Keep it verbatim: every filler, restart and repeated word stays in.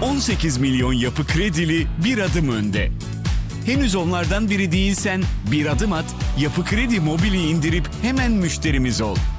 on sekiz milyon yapı kredili bir adım önde. Henüz onlardan biri değilsen bir adım at, Yapı Kredi Mobil'i indirip hemen müşterimiz ol.